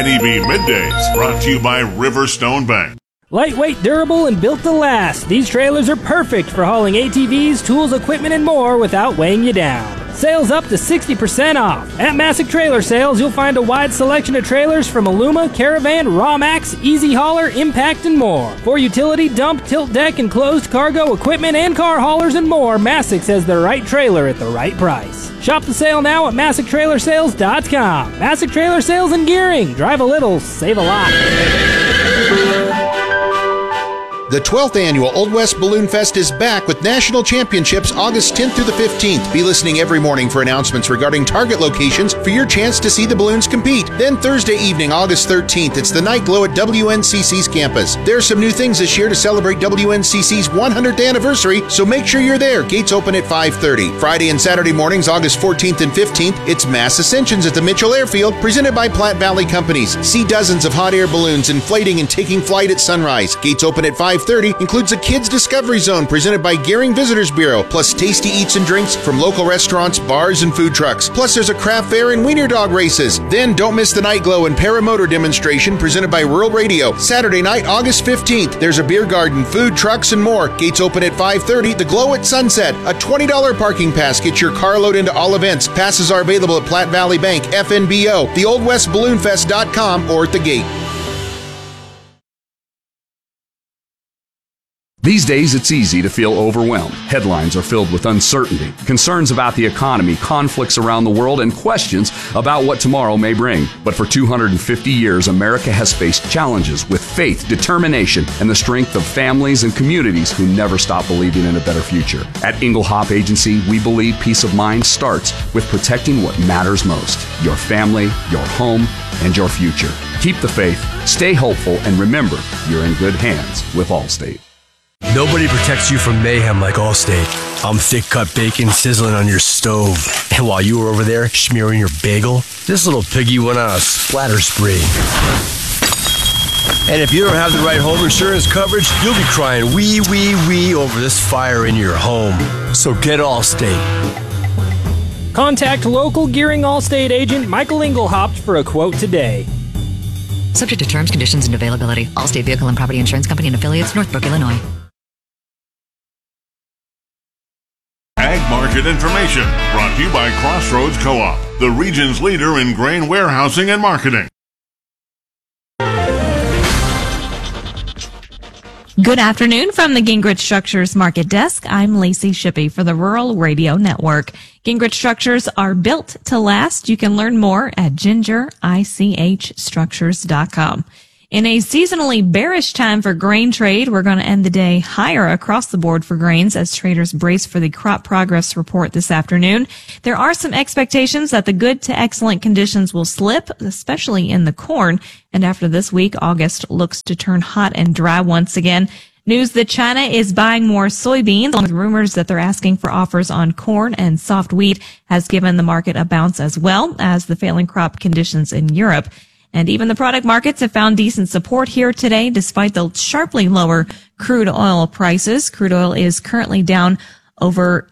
NEB Middays, brought to you by Riverstone Bank. Lightweight, durable, and built to last, these trailers are perfect for hauling ATVs, tools, equipment, and more without weighing you down. Sales up to 60% off. At Masick Trailer Sales, you'll find a wide selection of trailers from Aluma, Caravan, Rawmax, Easy Hauler, Impact, and more. For utility, dump, tilt deck, and closed cargo equipment and car haulers and more, Masick has the right trailer at the right price. Shop the sale now at MasickTrailersales.com. Masick Trailer Sales and Gearing. Drive a little, save a lot. The 12th annual Old West Balloon Fest is back with national championships August 10th through the 15th. Be listening every morning for announcements regarding target locations for your chance to see the balloons compete. Then Thursday evening, August 13th, it's the Night Glow at WNCC's campus. There's some new things this year to celebrate WNCC's 100th anniversary, so make sure you're there. Gates open at 5:30. Friday and Saturday mornings, August 14th and 15th, it's Mass Ascensions at the Mitchell Airfield, presented by Platte Valley Companies. See dozens of hot air balloons inflating and taking flight at sunrise. Gates open at 5:30, includes a Kids Discovery Zone presented by Gearing Visitors Bureau, plus tasty eats and drinks from local restaurants, bars, and food trucks. Plus, there's a craft fair and wiener dog races. Then, don't miss the Night Glow and Paramotor demonstration presented by Rural Radio. Saturday night, August 15th, there's a beer garden, food trucks, and more. Gates open at 5:30. The Glow at Sunset, a $20 parking pass gets your carload into all events. Passes are available at Platte Valley Bank, FNBO, the OldWestBalloonFest.com, or at the gate. These days, it's easy to feel overwhelmed. Headlines are filled with uncertainty, concerns about the economy, conflicts around the world, and questions about what tomorrow may bring. But for 250 years, America has faced challenges with faith, determination, and the strength of families and communities who never stop believing in a better future. At Engelhop Agency, we believe peace of mind starts with protecting what matters most: your family, your home, and your future. Keep the faith, stay hopeful, and remember, you're in good hands with Allstate. Nobody protects you from mayhem like Allstate. I'm thick-cut bacon sizzling on your stove. And while you were over there smearing your bagel, this little piggy went on a splatter spree. And if you don't have the right home insurance coverage, you'll be crying wee, wee, wee over this fire in your home. So get Allstate. Contact local Gearing Allstate agent Michael Engelhaupt for a quote today. Subject to terms, conditions, and availability. Allstate Vehicle and Property Insurance Company and Affiliates, Northbrook, Illinois. Ag Market Information, brought to you by Crossroads Co-op, the region's leader in grain warehousing and marketing. Good afternoon from the Gingrich Structures Market Desk. I'm Lacey Shippey for the Rural Radio Network. Gingrich Structures are built to last. You can learn more at gingerichstructures.com. In a seasonally bearish time for grain trade, we're going to end the day higher across the board for grains as traders brace for the crop progress report this afternoon. There are some expectations that the good to excellent conditions will slip, especially in the corn. And after this week, August looks to turn hot and dry once again. News that China is buying more soybeans, along with rumors that they're asking for offers on corn and soft wheat, has given the market a bounce, as well as the failing crop conditions in Europe. And even the product markets have found decent support here today, despite the sharply lower crude oil prices. Crude oil is currently down over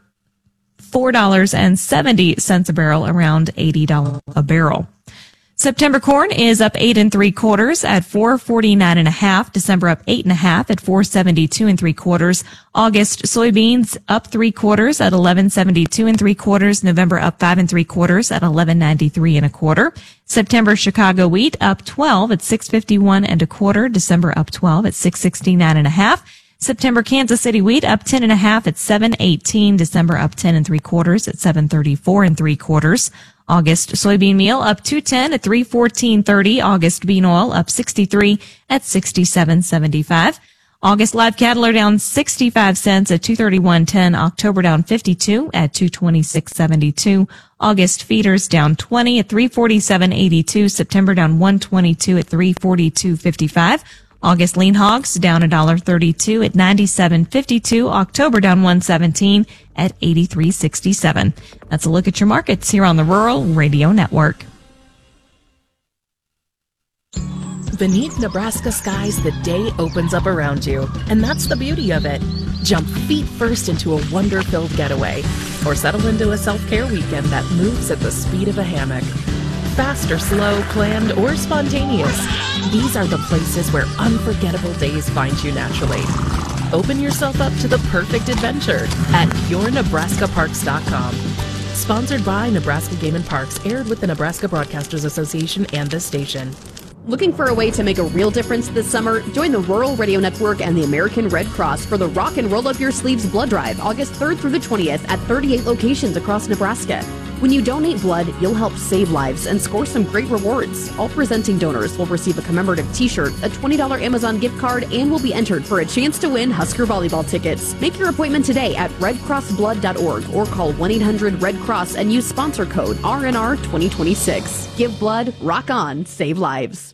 $4.70 a barrel, around $80 a barrel. September corn is up 8 3/4 at $4.49.5. December up 8 1/2 at $4.72 3/4. August soybeans up 3/4 at $11.72 3/4. November up 5 3/4 at $11.93 1/4. September Chicago wheat up 12 at $6.51 1/4. December up 12 at $6.69 1/2. September Kansas City wheat up 10 1/2 at $7.18. December up 10 3/4 at $7.34 3/4. August soybean meal up 2.10 at $3.14.30. August bean oil up 63 at $67.75. August live cattle are down 65 cents at $231.10. October down 52 at $226.72. August feeders down 20 at $347.82. September down 122 at $342.55. August lean hogs down $1.32 at $97.52. October down $1.17 at $83.67. That's a look at your markets here on the Rural Radio Network. Beneath Nebraska skies, the day opens up around you, and that's the beauty of it. Jump feet first into a wonder-filled getaway, or settle into a self-care weekend that moves at the speed of a hammock. Fast or slow, planned or spontaneous, these are the places where unforgettable days find you naturally. Open yourself up to the perfect adventure at yournebraskaparks.com. Sponsored by Nebraska Game and Parks, aired with the Nebraska Broadcasters Association and this station. Looking for a way to make a real difference this summer? Join the Rural Radio Network and the American Red Cross for the Rock and Roll Up Your Sleeves Blood Drive, August 3rd through the 20th at 38 locations across Nebraska. When you donate blood, you'll help save lives and score some great rewards. All presenting donors will receive a commemorative t-shirt, a $20 Amazon gift card, and will be entered for a chance to win Husker volleyball tickets. Make your appointment today at redcrossblood.org or call 1-800-RED-CROSS and use sponsor code RNR 2026. Give blood, rock on, save lives.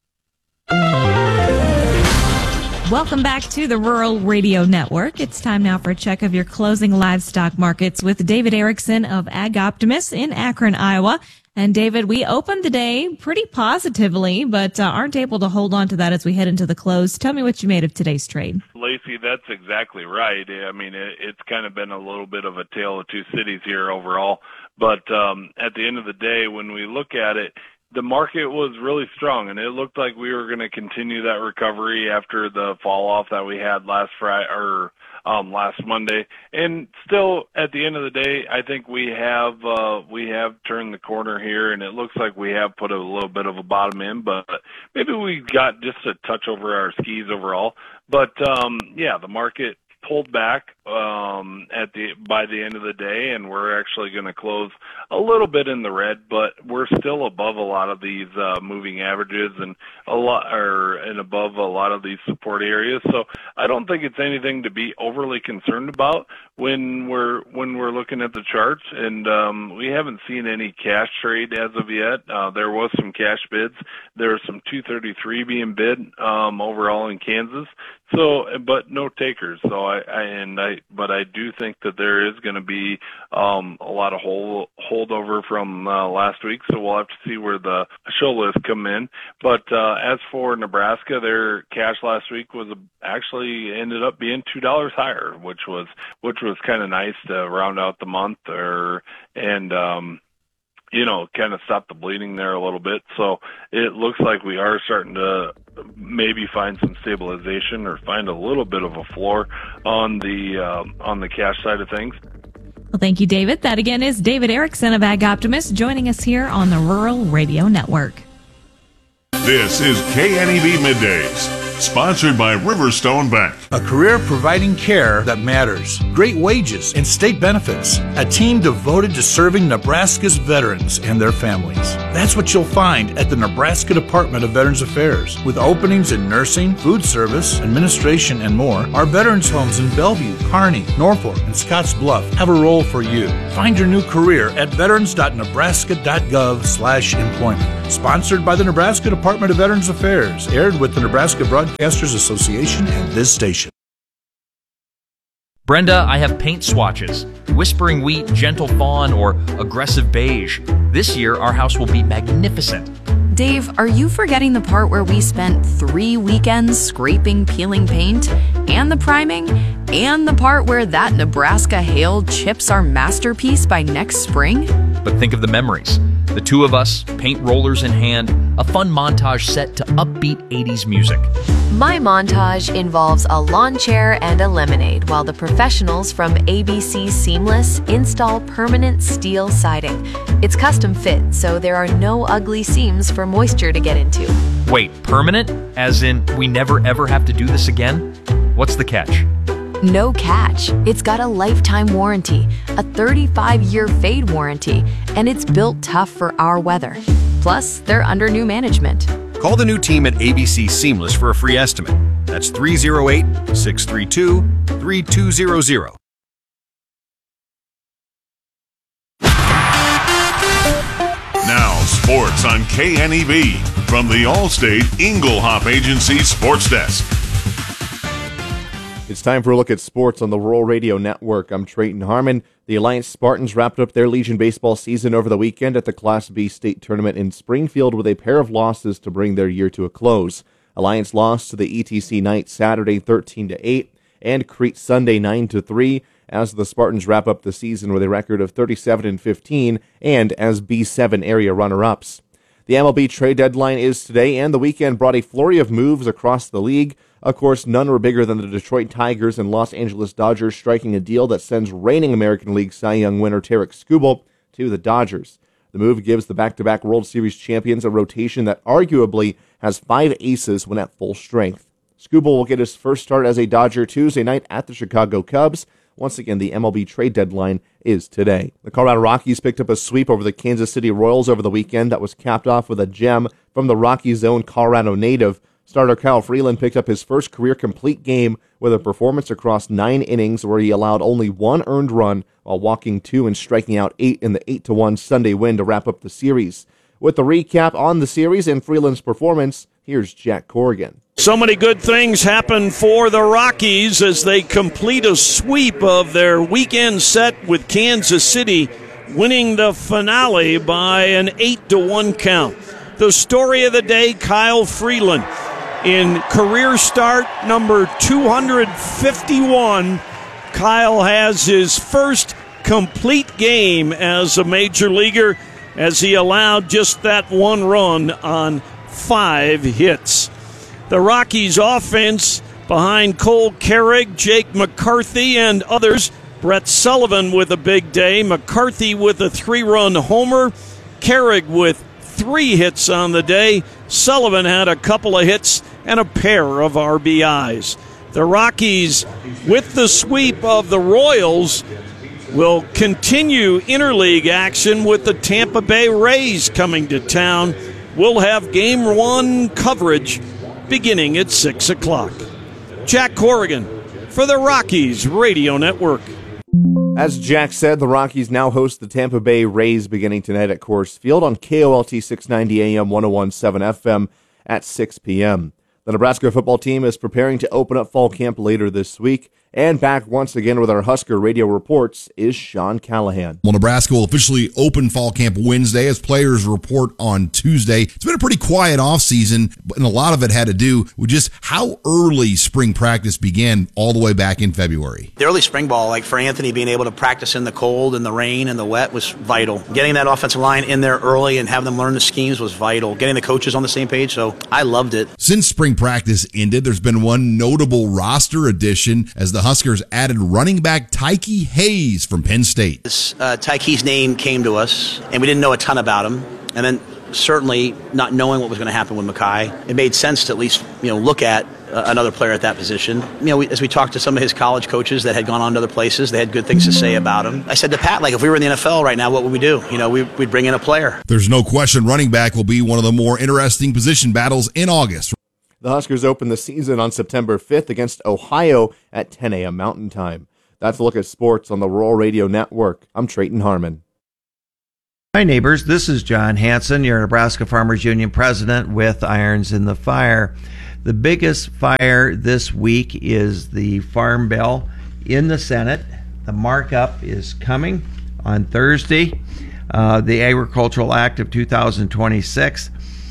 Welcome back to the Rural Radio Network. It's time now for a check of your closing livestock markets with David Erickson of Ag Optimist in Akron, Iowa. And David, we opened the day pretty positively, but aren't able to hold on to that as we head into the close. Tell me what you made of today's trade. Lacey, that's exactly right. I mean, it's kind of been a little bit of a tale of two cities here overall. But at the end of the day, when we look at it, the market was really strong, and it looked like we were going to continue that recovery after the fall off that we had last Friday or last Monday. And still, at the end of the day, I think we have turned the corner here, and it looks like we have put a little bit of a bottom in, but maybe we got just a touch over our skis overall. But yeah, the market pulled back by the end of the day, and we're actually going to close a little bit in the red, but we're still above a lot of these moving averages and above a lot of these support areas. So I don't think it's anything to be overly concerned about when we're looking at the charts. And we haven't seen any cash trade as of yet. There was some cash bids. There was some 233 being bid overall in Kansas. So, but no takers. So but I do think that there is going to be a lot of holdover from last week. So we'll have to see where the show lists come in. But as for Nebraska, their cash last week was actually ended up being $2 higher, which was kind of nice to round out the month, kind of stop the bleeding there a little bit. So it looks like we are starting to maybe find some stabilization or find a little bit of a floor on the cash side of things. Well, thank you, David. That again is David Erickson of Ag Optimist joining us here on the Rural Radio Network. This is KNEB Middays, sponsored by Riverstone Bank. A career providing care that matters, great wages and state benefits, a team devoted to serving Nebraska's veterans and their families. That's what you'll find at the Nebraska Department of Veterans Affairs. With openings in nursing, food service, administration, and more, our veterans homes in Bellevue, Kearney, Norfolk, and Scotts Bluff have a role for you. Find your new career at veterans.nebraska.gov/employment. Sponsored by the Nebraska Department of Veterans Affairs, aired with the Nebraska Broadcasters Association and this station. Brenda, I have paint swatches. Whispering Wheat, Gentle Fawn, or Aggressive Beige. This year, our house will be magnificent. Dave, are you forgetting the part where we spent 3 weekends scraping, peeling paint, and the priming, and the part where that Nebraska hail chips our masterpiece by next spring? But think of the memories. The two of us, paint rollers in hand, a fun montage set to upbeat 80s music. My montage involves a lawn chair and a lemonade, while the professionals from ABC Seamless install permanent steel siding. It's custom fit, so there are no ugly seams for moisture to get into. Wait, permanent? As in, we never ever have to do this again? What's the catch? No catch. It's got a lifetime warranty, a 35-year fade warranty, and it's built tough for our weather. Plus, they're under new management. Call the new team at ABC Seamless for a free estimate. That's 308-632-3200. Now, sports on KNEB from the Allstate Inglehop Agency Sports Desk. It's time for a look at sports on the Rural Radio Network. I'm Trayton Harmon. The Alliance Spartans wrapped up their Legion baseball season over the weekend at the Class B state tournament in Springfield with a pair of losses to bring their year to a close. Alliance lost to the ETC Knights Saturday 13-8 and Crete Sunday 9-3 as the Spartans wrap up the season with a record of 37-15 and as B7 area runner-ups. The MLB trade deadline is today, and the weekend brought a flurry of moves across the league. Of course, none were bigger than the Detroit Tigers and Los Angeles Dodgers striking a deal that sends reigning American League Cy Young winner Tarek Skubal to the Dodgers. The move gives the back-to-back World Series champions a rotation that arguably has 5 aces when at full strength. Skubal will get his first start as a Dodger Tuesday night at the Chicago Cubs. Once again, the MLB trade deadline is today. The Colorado Rockies picked up a sweep over the Kansas City Royals over the weekend that was capped off with a gem from the Rockies' own Colorado native. Starter Kyle Freeland picked up his first career complete game with a performance across 9 innings where he allowed only 1 earned run while walking 2 and striking out 8 in the 8-1 Sunday win to wrap up the series. With the recap on the series and Freeland's performance, here's Jack Corrigan. So many good things happen for the Rockies as they complete a sweep of their weekend set with Kansas City, winning the finale by an 8-1 count. The story of the day, Kyle Freeland. In career start number 251, Kyle has his first complete game as a major leaguer as he allowed just that 1 run on 5 hits. The Rockies offense behind Cole Carrig, Jake McCarthy, and others. Brett Sullivan with a big day. McCarthy with a 3-run homer. Carrig with 3 hits on the day. Sullivan had a couple of hits and a pair of RBIs. The Rockies, with the sweep of the Royals, will continue interleague action with the Tampa Bay Rays coming to town. We'll have Game 1 coverage beginning at 6 o'clock. Jack Corrigan for the Rockies Radio Network. As Jack said, the Rockies now host the Tampa Bay Rays beginning tonight at Coors Field on KOLT 690 AM 101.7 FM at 6 p.m. The Nebraska football team is preparing to open up fall camp later this week. And back once again with our Husker Radio reports is Sean Callahan. Well, Nebraska will officially open fall camp Wednesday as players report on Tuesday. It's been a pretty quiet offseason, and a lot of it had to do with just how early spring practice began all the way back in February. The early spring ball, like for Anthony, being able to practice in the cold and the rain and the wet was vital. Getting that offensive line in there early and having them learn the schemes was vital. Getting the coaches on the same page, so I loved it. Since spring practice ended, there's been one notable roster addition as the Huskers added running back Tyke Hayes from Penn State. Tyke's name came to us, and we didn't know a ton about him. And then certainly not knowing what was going to happen with Mackay, it made sense to at least look at another player at that position. As we talked to some of his college coaches that had gone on to other places, they had good things to say about him. I said to Pat, if we were in the NFL right now, what would we do? We'd bring in a player. There's no question running back will be one of the more interesting position battles in August. The Huskers open the season on September 5th against Ohio at 10 a.m. Mountain Time. That's a look at sports on the Rural Radio Network. I'm Trayton Harmon. Hi, neighbors. This is John Hanson, your Nebraska Farmers Union president with Irons in the Fire. The biggest fire this week is the Farm Bill in the Senate. The markup is coming on Thursday. The Agricultural Act of 2026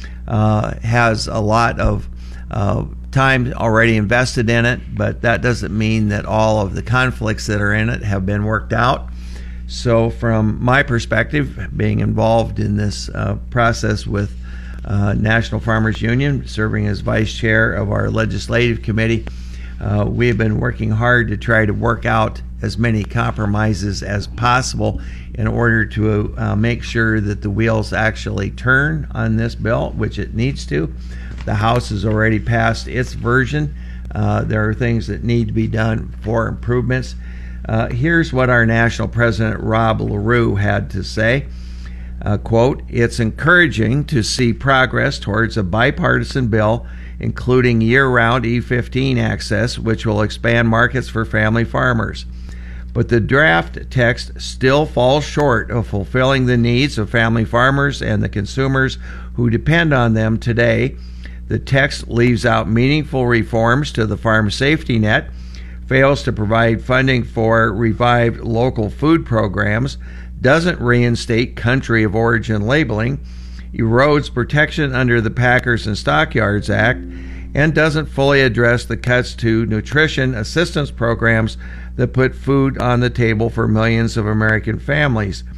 has a lot of time already invested in it, but that doesn't mean that all of the conflicts that are in it have been worked out. So from my perspective, being involved in this process with National Farmers Union, serving as vice chair of our legislative committee, we have been working hard to try to work out as many compromises as possible in order to make sure that the wheels actually turn on this bill, which it needs to. The House has already passed its version. There are things that need to be done for improvements. Here's what our national president, Rob LaRue, had to say. Quote, "It's encouraging to see progress towards a bipartisan bill, including year-round E15 access, which will expand markets for family farmers. But the draft text still falls short of fulfilling the needs of family farmers and the consumers who depend on them today. The text leaves out meaningful reforms to the farm safety net, fails to provide funding for revived local food programs, doesn't reinstate country of origin labeling, erodes protection under the Packers and Stockyards Act, and doesn't fully address the cuts to nutrition assistance programs that put food on the table for millions of American families.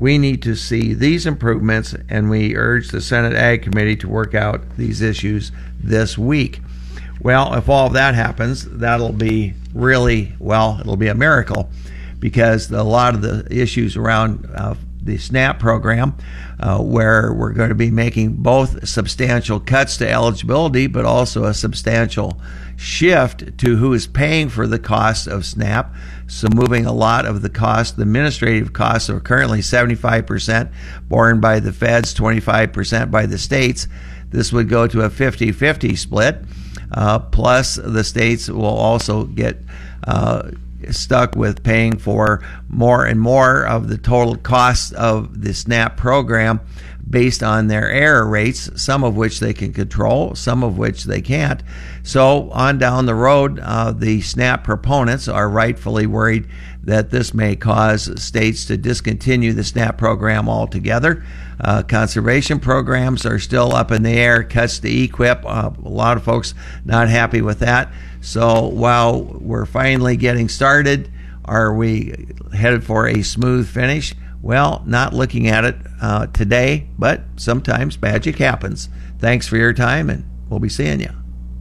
We need to see these improvements, and we urge the Senate Ag Committee to work out these issues this week. Well, if all of that happens, that'll be really, well, it'll be a miracle, because a lot of the issues around the SNAP program, where we're going to be making both substantial cuts to eligibility, but also a substantial shift to who is paying for the cost of SNAP. So moving a lot of the cost, the administrative costs are currently 75% borne by the feds, 25% by the states. This would go to a 50-50 split. Plus, the states will also get stuck with paying for more and more of the total cost of the SNAP program based on their error rates, some of which they can control, some of which they can't. So on down the road, the SNAP proponents are rightfully worried that this may cause states to discontinue the SNAP program altogether. Conservation programs are still up in the air, cuts to EQIP, a lot of folks not happy with that. So while we're finally getting started, are we headed for a smooth finish? Well, not looking at it today, but sometimes magic happens. Thanks for your time, and we'll be seeing you.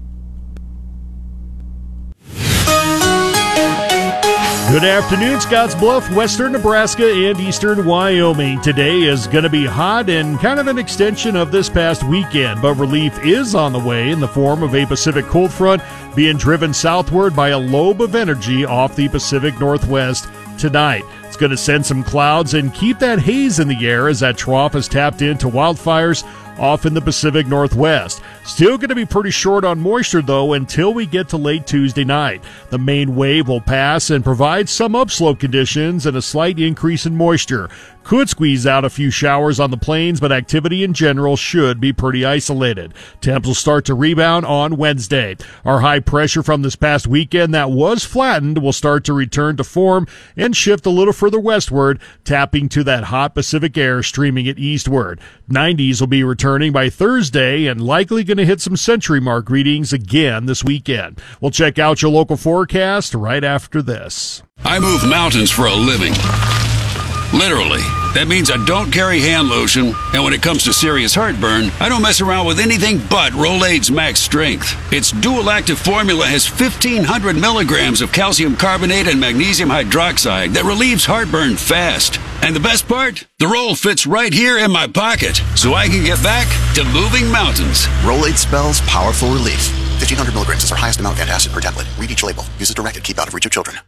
Good afternoon, Scottsbluff, western Nebraska, and eastern Wyoming. Today is going to be hot and kind of an extension of this past weekend, but relief is on the way in the form of a Pacific cold front being driven southward by a lobe of energy off the Pacific Northwest tonight. It's going to send some clouds and keep that haze in the air as that trough is tapped into wildfires off in the Pacific Northwest. Still going to be pretty short on moisture, though, until we get to late Tuesday night. The main wave will pass and provide some upslope conditions and a slight increase in moisture. Could squeeze out a few showers on the plains, but activity in general should be pretty isolated. Temps will start to rebound on Wednesday. Our high pressure from this past weekend that was flattened will start to return to form and shift a little further westward, tapping to that hot Pacific air streaming it eastward. 90s will be returning by Thursday and likely going to hit some century mark readings again this weekend. We'll check out your local forecast right after this. I move mountains for a living. Literally. That means I don't carry hand lotion, and when it comes to serious heartburn, I don't mess around with anything but Rolaids Max Strength. Its dual-active formula has 1,500 milligrams of calcium carbonate and magnesium hydroxide that relieves heartburn fast. And the best part? The roll fits right here in my pocket, so I can get back to moving mountains. Rolaids spells powerful relief. 1,500 milligrams is our highest amount of antacid per tablet. Read each label. Use as directed. Keep out of reach of children.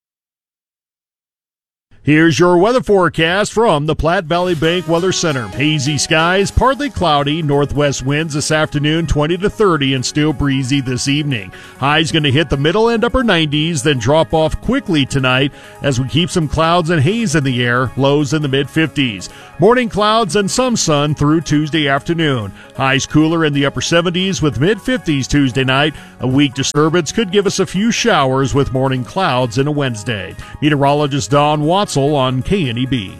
Here's your weather forecast from the Platte Valley Bank Weather Center. Hazy skies, partly cloudy, northwest winds this afternoon 20 to 30 and still breezy this evening. Highs going to hit the middle and upper 90s, then drop off quickly tonight as we keep some clouds and haze in the air, lows in the mid-50s. Morning clouds and some sun through Tuesday afternoon. Highs cooler in the upper 70s with mid-50s Tuesday night. A weak disturbance could give us a few showers with morning clouds in a Wednesday. Meteorologist Don Watson on KNEB.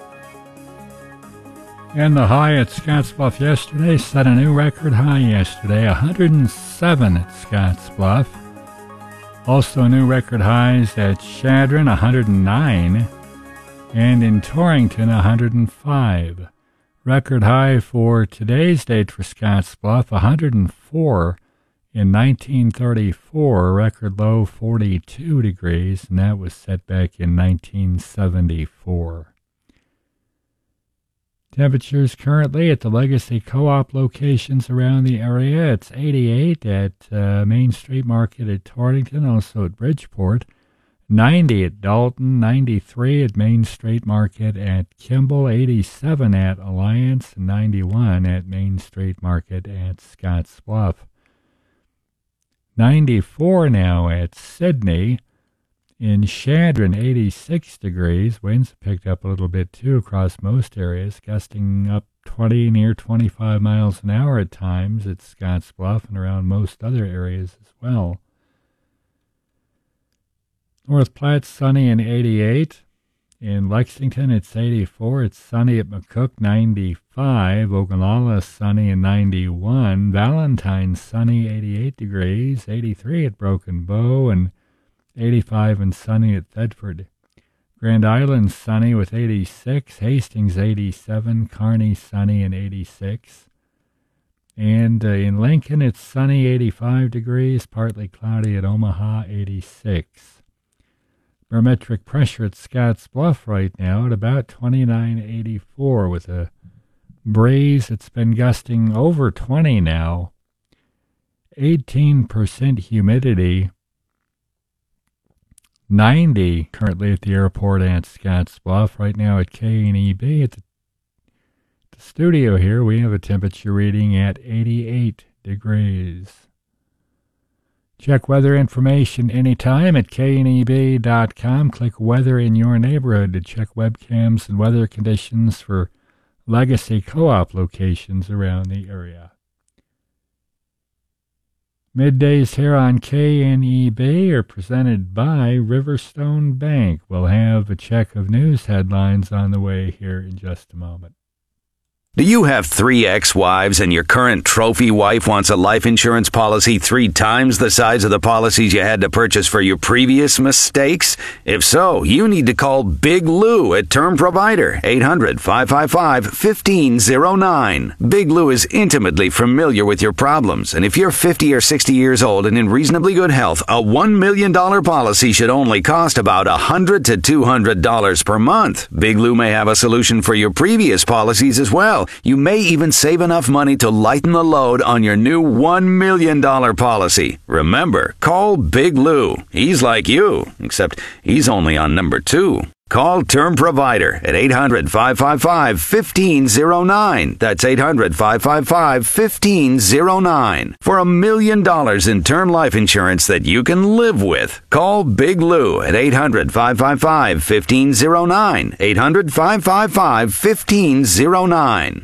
And the high at Scottsbluff yesterday set a new record high yesterday, 107 at Scottsbluff. Also new record highs at Chadron, 109, and in Torrington, 105. Record high for today's date for Scottsbluff, 104 in 1934, record low 42 degrees, and that was set back in 1974. Temperatures currently at the Legacy Co-op locations around the area. It's 88 at Main Street Market at Torrington, also at Bridgeport. 90 at Dalton, 93 at Main Street Market at Kimball, 87 at Alliance, and 91 at Main Street Market at Scottsbluff. 94 now at Sydney. In Chadron, 86 degrees. Winds picked up a little bit, too, across most areas, gusting up 20, near 25 miles an hour at times at Scottsbluff and around most other areas as well. North Platte, sunny and 88. In Lexington, it's 84. It's sunny at McCook, 95. Ogallala, sunny and 91. Valentine, sunny, 88 degrees. 83 at Broken Bow, and 85 and sunny at Thedford. Grand Island sunny with 86, Hastings 87, Kearney sunny and 86. And in Lincoln, it's sunny, 85 degrees, partly cloudy at Omaha, 86. Barometric pressure at Scotts Bluff right now at about 29.84 with a breeze. It's been gusting over 20 now. 18% humidity. 90 currently at the airport at Scotts Bluff. Right now at KNEB at the studio here, we have a temperature reading at 88 degrees. Check weather information anytime at kneb.com. Click weather in your neighborhood to check webcams and weather conditions for Legacy Co-op locations around the area. Middays here on KNEB are presented by Riverstone Bank. We'll have a check of news headlines on the way here in just a moment. Do you have 3 ex-wives and your current trophy wife wants a life insurance policy 3 times the size of the policies you had to purchase for your previous mistakes? If so, you need to call Big Lou at Term Provider, 800-555-1509. Big Lou is intimately familiar with your problems, and if you're 50 or 60 years old and in reasonably good health, a $1 million policy should only cost about $100 to $200 per month. Big Lou may have a solution for your previous policies as well. You may even save enough money to lighten the load on your new $1 million policy. Remember, call Big Lou. He's like you, except he's only on number 2. Call Term Provider at 800-555-1509. That's 800-555-1509. For $1 million in term life insurance that you can live with. Call Big Lou at 800-555-1509. 800-555-1509.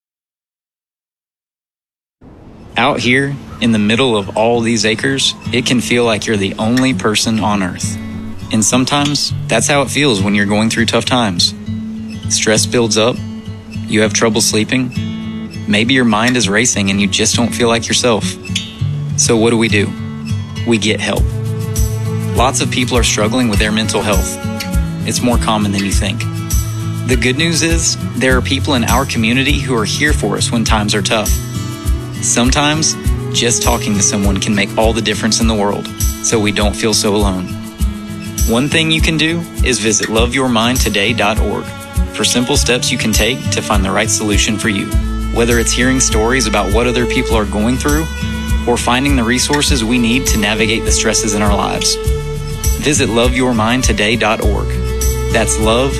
Out here, in the middle of all these acres, it can feel like you're the only person on Earth. And sometimes, that's how it feels when you're going through tough times. Stress builds up, you have trouble sleeping, maybe your mind is racing and you just don't feel like yourself. So what do? We get help. Lots of people are struggling with their mental health. It's more common than you think. The good news is, there are people in our community who are here for us when times are tough. Sometimes, just talking to someone can make all the difference in the world, so we don't feel so alone. One thing you can do is visit loveyourmindtoday.org for simple steps you can take to find the right solution for you. Whether it's hearing stories about what other people are going through or finding the resources we need to navigate the stresses in our lives. Visit loveyourmindtoday.org. That's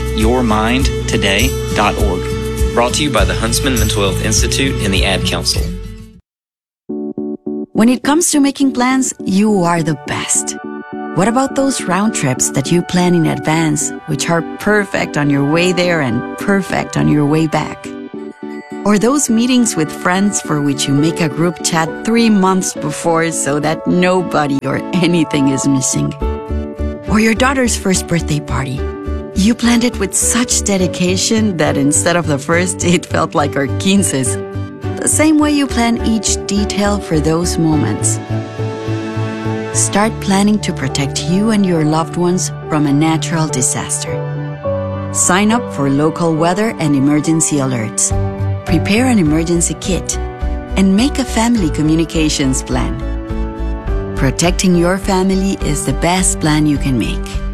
loveyourmindtoday.org. Brought to you by the Huntsman Mental Health Institute and the Ad Council. When it comes to making plans, you are the best. What about those round trips that you plan in advance, which are perfect on your way there and perfect on your way back? Or those meetings with friends for which you make a group chat 3 months before so that nobody or anything is missing? Or your daughter's first birthday party. You planned it with such dedication that instead of the first, it felt like our 15's. The same way you plan each detail for those moments. Start planning to protect you and your loved ones from a natural disaster. Sign up for local weather and emergency alerts. Prepare an emergency kit. And make a family communications plan. Protecting your family is the best plan you can make.